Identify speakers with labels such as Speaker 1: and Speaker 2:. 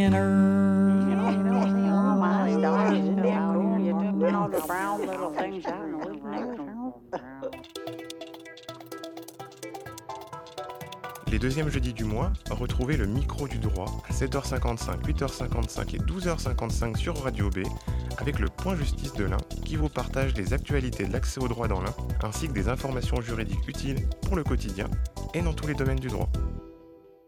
Speaker 1: dinner.
Speaker 2: Oh my stars, isn't that cool? You took all the brown little things out and lived next to them.
Speaker 3: Les deuxièmes jeudis du mois, retrouvez le micro du droit à 7h55, 8h55 et 12h55 sur Radio B avec le Point Justice de l'Ain qui vous partage les actualités de l'accès au droit dans l'Ain ainsi que des informations juridiques utiles pour le quotidien et dans tous les domaines du droit.